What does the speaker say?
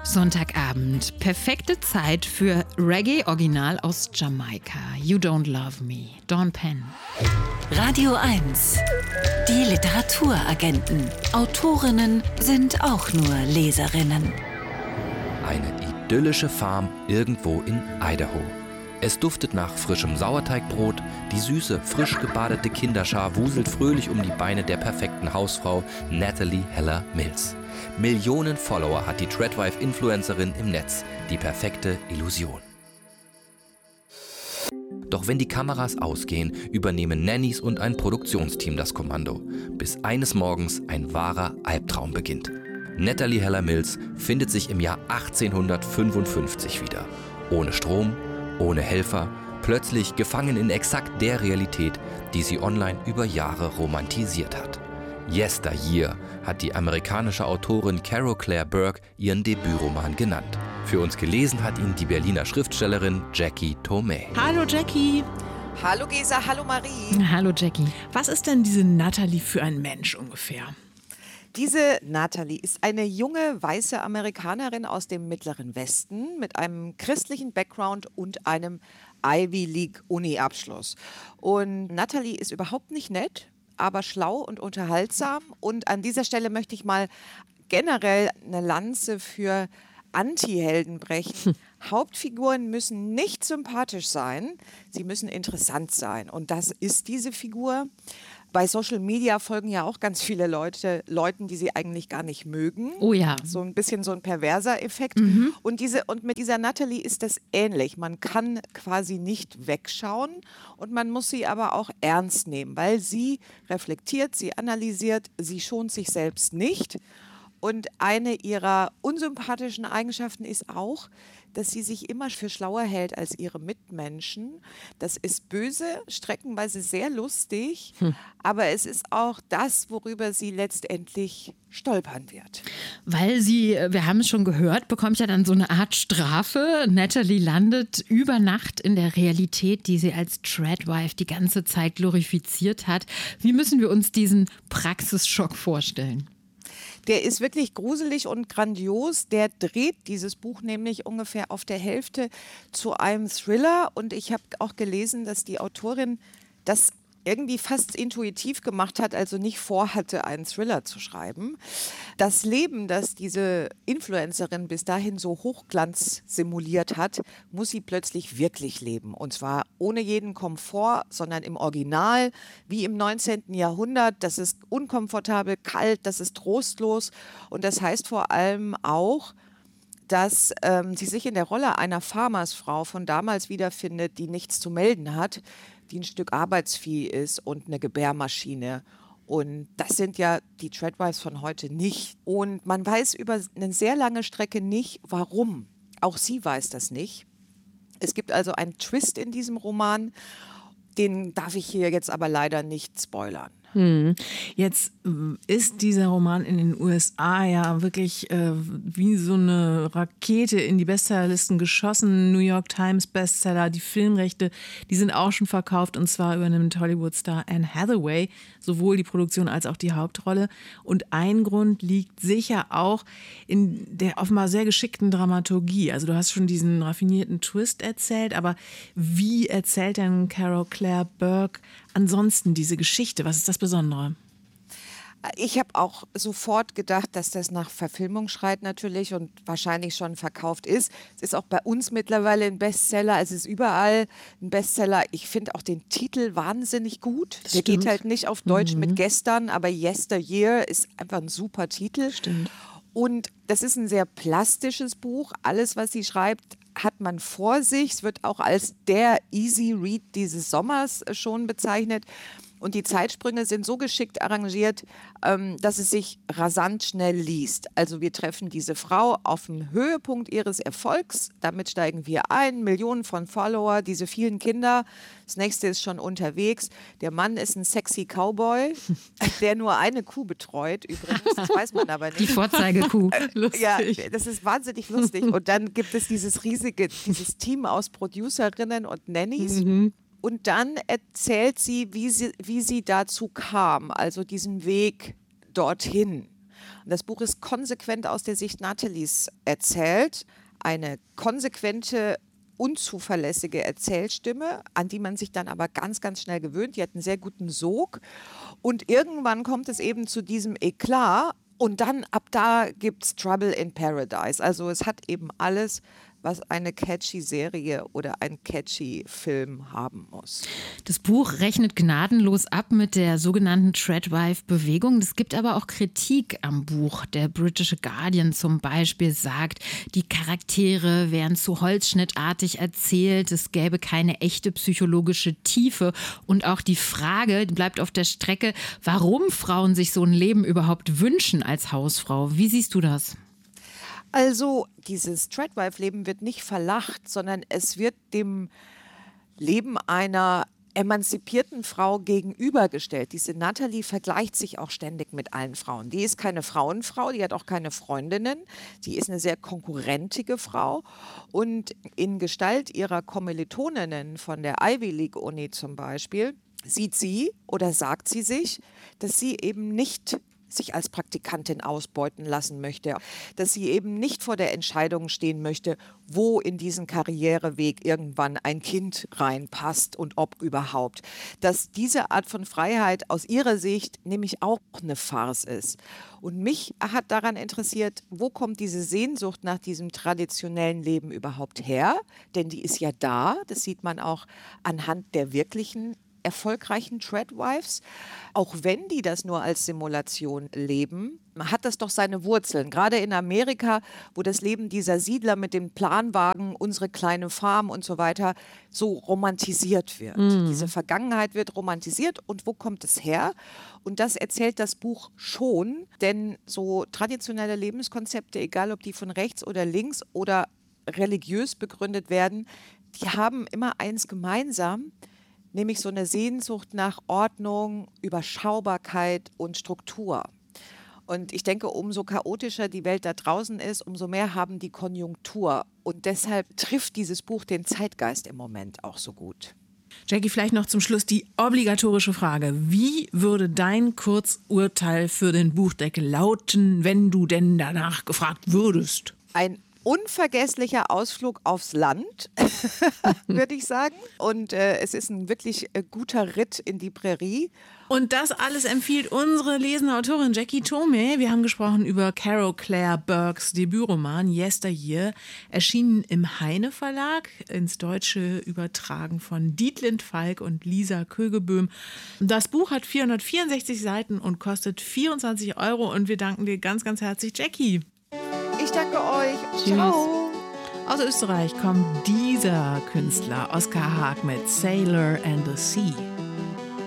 Sonntagabend, perfekte Zeit für Reggae-Original aus Jamaika. You Don't Love Me, Dawn Penn. Radio 1. Die Literaturagenten. Autorinnen sind auch nur Leserinnen. Eine idyllische Farm irgendwo in Idaho. Es duftet nach frischem Sauerteigbrot, die süße, frisch gebadete Kinderschar wuselt fröhlich um die Beine der perfekten Hausfrau Natalie Heller Mills. Millionen Follower hat die Tradwife-Influencerin im Netz, die perfekte Illusion. Doch wenn die Kameras ausgehen, übernehmen Nannies und ein Produktionsteam das Kommando, bis eines Morgens ein wahrer Albtraum beginnt. Natalie Heller Mills findet sich im Jahr 1855 wieder. Ohne Strom, ohne Helfer, plötzlich gefangen in exakt der Realität, die sie online über Jahre romantisiert hat. Yesteryear hat die amerikanische Autorin Carol Claire Burke ihren Debütroman genannt. Für uns gelesen hat ihn die Berliner Schriftstellerin Jackie Thomé. Hallo Jackie. Hallo Gesa, hallo Marie. Hallo Jackie. Was ist denn diese Natalie für ein Mensch ungefähr? Diese Natalie ist eine junge, weiße Amerikanerin aus dem Mittleren Westen mit einem christlichen Background und einem Ivy League Uni-Abschluss. Und Natalie ist überhaupt nicht nett, aber schlau und unterhaltsam. Und an dieser Stelle möchte ich mal generell eine Lanze für Anti-Helden brechen. Hauptfiguren müssen nicht sympathisch sein, sie müssen interessant sein. Und das ist diese Figur. Bei Social Media folgen ja auch ganz viele Leuten, die sie eigentlich gar nicht mögen. Oh ja. So ein bisschen so ein perverser Effekt. Und mit dieser Natalie ist das ähnlich. Man kann quasi nicht wegschauen und man muss sie aber auch ernst nehmen, weil sie reflektiert, sie analysiert, sie schont sich selbst nicht. Und eine ihrer unsympathischen Eigenschaften ist auch, dass sie sich immer für schlauer hält als ihre Mitmenschen. Das ist böse, streckenweise sehr lustig, aber es ist auch das, worüber sie letztendlich stolpern wird. Weil sie, wir haben es schon gehört, bekommt ja dann so eine Art Strafe. Natalie landet über Nacht in der Realität, die sie als Tradwife die ganze Zeit glorifiziert hat. Wie müssen wir uns diesen Praxisschock vorstellen? Der ist wirklich gruselig und grandios. Der dreht dieses Buch nämlich ungefähr auf der Hälfte zu einem Thriller. Und ich habe auch gelesen, dass die Autorin das irgendwie fast intuitiv gemacht hat, also nicht vorhatte, einen Thriller zu schreiben. Das Leben, das diese Influencerin bis dahin so Hochglanz simuliert hat, muss sie plötzlich wirklich leben. Und zwar ohne jeden Komfort, sondern im Original, wie im 19. Jahrhundert. Das ist unkomfortabel, kalt, das ist trostlos. Und das heißt vor allem auch, dass sie sich in der Rolle einer Farmersfrau von damals wiederfindet, die nichts zu melden hat, die ein Stück Arbeitsvieh ist und eine Gebärmaschine. Und das sind ja die Tradwives von heute nicht. Und man weiß über eine sehr lange Strecke nicht, warum. Auch sie weiß das nicht. Es gibt also einen Twist in diesem Roman, den darf ich hier jetzt aber leider nicht spoilern. Jetzt ist dieser Roman in den USA ja wirklich wie so eine Rakete in die Bestsellerlisten geschossen. New York Times Bestseller, die Filmrechte, die sind auch schon verkauft und zwar übernimmt Hollywood-Star Anne Hathaway sowohl die Produktion als auch die Hauptrolle. Und ein Grund liegt sicher auch in der offenbar sehr geschickten Dramaturgie. Also du hast schon diesen raffinierten Twist erzählt, aber wie erzählt denn Carol Claire Burke ansonsten diese Geschichte? Was ist das Besondere? Ich habe auch sofort gedacht, dass das nach Verfilmung schreit natürlich und wahrscheinlich schon verkauft ist. Es ist auch bei uns mittlerweile ein Bestseller, es ist überall ein Bestseller. Ich finde auch den Titel wahnsinnig gut. Der geht halt nicht auf Deutsch mit gestern, aber Yesteryear ist einfach ein super Titel. Stimmt. Und das ist ein sehr plastisches Buch. Alles, was sie schreibt, hat man vor sich. Es wird auch als der Easy Read dieses Sommers schon bezeichnet. Und die Zeitsprünge sind so geschickt arrangiert, dass es sich rasant schnell liest. Also wir treffen diese Frau auf dem Höhepunkt ihres Erfolgs. Damit steigen wir ein. Millionen von Follower, diese vielen Kinder. Das nächste ist schon unterwegs. Der Mann ist ein sexy Cowboy, der nur eine Kuh betreut übrigens. Das weiß man aber nicht. Die Vorzeigekuh. Ja, das ist wahnsinnig lustig. Und dann gibt es dieses Team aus Producerinnen und Nannies. Und dann erzählt sie, wie sie dazu kam, also diesen Weg dorthin. Das Buch ist konsequent aus der Sicht Nathalies erzählt. Eine konsequente, unzuverlässige Erzählstimme, an die man sich dann aber ganz, ganz schnell gewöhnt. Die hat einen sehr guten Sog. Und irgendwann kommt es eben zu diesem Eklat. Und dann, ab da gibt es Trouble in Paradise. Also es hat eben alles, was eine catchy Serie oder ein catchy Film haben muss. Das Buch rechnet gnadenlos ab mit der sogenannten Tradwife-Bewegung. Es gibt aber auch Kritik am Buch. Der britische Guardian zum Beispiel sagt, die Charaktere wären zu holzschnittartig erzählt, es gäbe keine echte psychologische Tiefe. Und auch die Frage bleibt auf der Strecke, warum Frauen sich so ein Leben überhaupt wünschen als Hausfrau. Wie siehst du das? Also dieses Tradwife-Leben wird nicht verlacht, sondern es wird dem Leben einer emanzipierten Frau gegenübergestellt. Diese Natalie vergleicht sich auch ständig mit allen Frauen. Die ist keine Frauenfrau, die hat auch keine Freundinnen. Sie ist eine sehr konkurrentige Frau. Und in Gestalt ihrer Kommilitoninnen von der Ivy League Uni zum Beispiel, sieht sie oder sagt sie sich, dass sie eben nicht sich als Praktikantin ausbeuten lassen möchte, dass sie eben nicht vor der Entscheidung stehen möchte, wo in diesen Karriereweg irgendwann ein Kind reinpasst und ob überhaupt. Dass diese Art von Freiheit aus ihrer Sicht nämlich auch eine Farce ist. Und mich hat daran interessiert, wo kommt diese Sehnsucht nach diesem traditionellen Leben überhaupt her? Denn die ist ja da, das sieht man auch anhand der wirklichen erfolgreichen Tradwives, auch wenn die das nur als Simulation leben, hat das doch seine Wurzeln. Gerade in Amerika, wo das Leben dieser Siedler mit dem Planwagen, unsere kleine Farm und so weiter, so romantisiert wird. Diese Vergangenheit wird romantisiert. Und wo kommt es her? Und das erzählt das Buch schon, denn so traditionelle Lebenskonzepte, egal ob die von rechts oder links oder religiös begründet werden, die haben immer eins gemeinsam, nämlich so eine Sehnsucht nach Ordnung, Überschaubarkeit und Struktur. Und ich denke, umso chaotischer die Welt da draußen ist, umso mehr haben die Konjunktur. Und deshalb trifft dieses Buch den Zeitgeist im Moment auch so gut. Jackie, vielleicht noch zum Schluss die obligatorische Frage. Wie würde dein Kurzurteil für den Buchdeckel lauten, wenn du denn danach gefragt würdest? Ein unvergesslicher Ausflug aufs Land, würde ich sagen. Und es ist ein wirklich guter Ritt in die Prärie. Und das alles empfiehlt unsere lesende Autorin Jackie Thome. Wir haben gesprochen über Carol Claire Burks Debütroman Yesteryear, erschienen im Heine Verlag, ins Deutsche übertragen von Dietlind Falk und Lisa Kögeböhm. Das Buch hat 464 Seiten und kostet 24 € und wir danken dir ganz, ganz herzlich, Jackie. Ich danke euch. Tschüss. Ciao. Aus Österreich kommt dieser Künstler, Oskar Haag mit Sailor and the Sea.